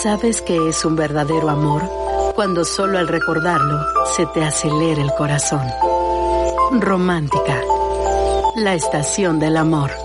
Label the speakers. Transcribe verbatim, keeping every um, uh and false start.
Speaker 1: ¿Sabes qué es un verdadero amor? Cuando solo al recordarlo se te acelera el corazón. Romántica, la estación del amor.